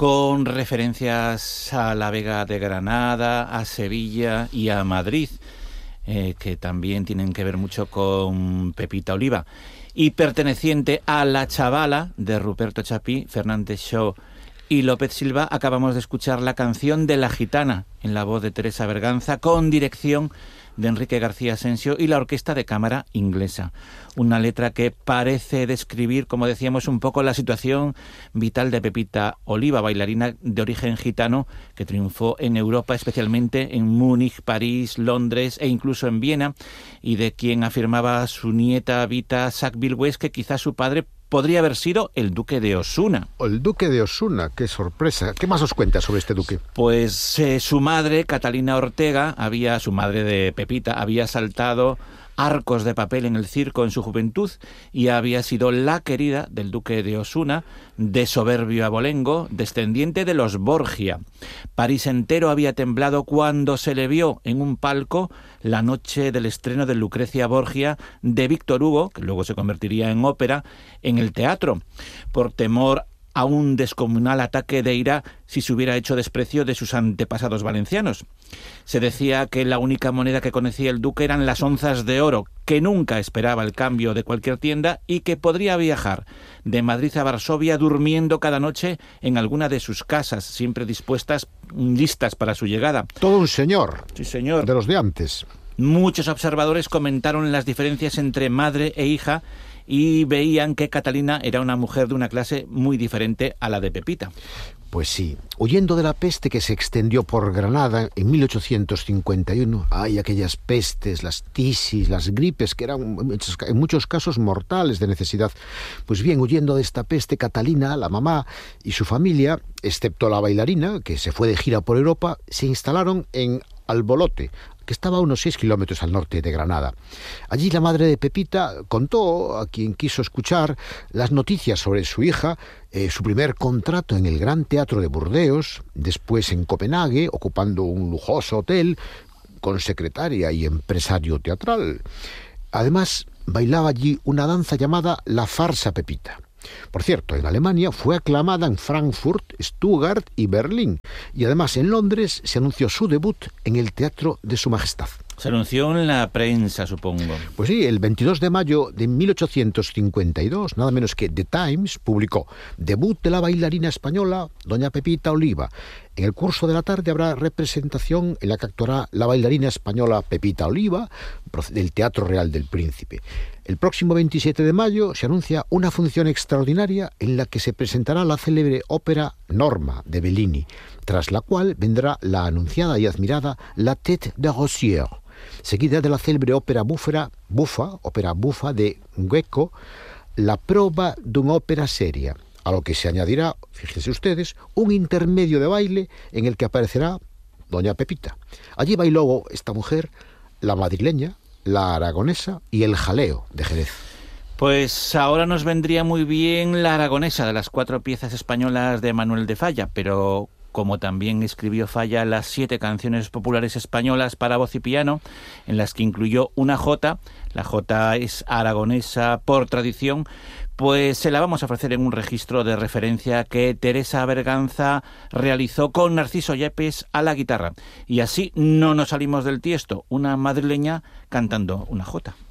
con referencias a la Vega de Granada, a Sevilla y a Madrid, que también tienen que ver mucho con Pepita Oliva. Y perteneciente a La Chavala, de Ruperto Chapí, Fernández Shaw y López Silva, acabamos de escuchar la canción de La Gitana, en la voz de Teresa Berganza, con dirección de Enrique García Asensio y la Orquesta de Cámara Inglesa. Una letra que parece describir, como decíamos, un poco la situación vital de Pepita Oliva, bailarina de origen gitano que triunfó en Europa, especialmente en Múnich, París, Londres e incluso en Viena, y de quien afirmaba su nieta Vita Sackville-West que quizás su padre podría haber sido el duque de Osuna. El duque de Osuna, qué sorpresa. ¿Qué más os cuenta sobre este duque? Pues su madre, Catalina Ortega, su madre de Pepita, había saltado arcos de papel en el circo en su juventud y había sido la querida del duque de Osuna, de soberbio abolengo, descendiente de los Borgia. París entero había temblado cuando se le vio en un palco la noche del estreno de Lucrecia Borgia de Víctor Hugo, que luego se convertiría en ópera, en el teatro, por temor a un descomunal ataque de ira si se hubiera hecho desprecio de sus antepasados valencianos. Se decía que la única moneda que conocía el duque eran las onzas de oro, que nunca esperaba el cambio de cualquier tienda y que podría viajar de Madrid a Varsovia durmiendo cada noche en alguna de sus casas, siempre listas para su llegada. Todo un señor. Sí, señor. De los de antes. Muchos observadores comentaron las diferencias entre madre e hija y veían que Catalina era una mujer de una clase muy diferente a la de Pepita. Pues sí, huyendo de la peste que se extendió por Granada en 1851, hay aquellas pestes, las tisis, las gripes, que eran en muchos casos mortales de necesidad. Pues bien, huyendo de esta peste, Catalina, la mamá y su familia, excepto la bailarina, que se fue de gira por Europa, se instalaron en Albolote, que estaba a unos 6 kilómetros al norte de Granada. Allí la madre de Pepita contó a quien quiso escuchar las noticias sobre su hija, su primer contrato en el Gran Teatro de Burdeos, después en Copenhague, ocupando un lujoso hotel, con secretaria y empresario teatral. Además, bailaba allí una danza llamada la farsa Pepita. Por cierto, en Alemania fue aclamada en Frankfurt, Stuttgart y Berlín, y además en Londres se anunció su debut en el Teatro de Su Majestad. Se anunció en la prensa, supongo. Pues sí, el 22 de mayo de 1852, nada menos que The Times publicó debut de la bailarina española doña Pepita Oliva. En el curso de la tarde habrá representación en la que actuará la bailarina española Pepita Oliva del Teatro Real del Príncipe. El próximo 27 de mayo se anuncia una función extraordinaria en la que se presentará la célebre ópera Norma de Bellini, tras la cual vendrá la anunciada y admirada La Tête de Rosier, seguida de la célebre ópera bufa de Guecco, La prova d'una ópera seria, a lo que se añadirá, fíjense ustedes, un intermedio de baile en el que aparecerá doña Pepita. Allí bailó esta mujer, la madrileña, la aragonesa y el jaleo de Jerez. Pues ahora nos vendría muy bien la aragonesa, de las 4 piezas españolas de Manuel de Falla, pero como también escribió Falla las 7 canciones populares españolas para voz y piano, en las que incluyó una jota, la jota es aragonesa por tradición, pues se la vamos a ofrecer en un registro de referencia que Teresa Berganza realizó con Narciso Yepes a la guitarra. Y así no nos salimos del tiesto, una madrileña cantando una jota.